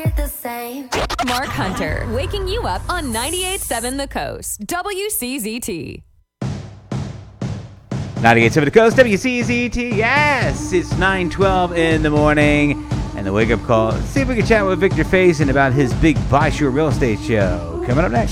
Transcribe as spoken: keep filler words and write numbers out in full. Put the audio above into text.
the same. Mark Hunter, waking you up on ninety-eight point seven The Coast, W C Z T. ninety-eight point seven The Coast, W C Z T. Yes, it's nine twelve in the morning. And the wake-up call. Let's see if we can chat with Victor Faison about his big Buy Sure Real Estate show. Coming up next.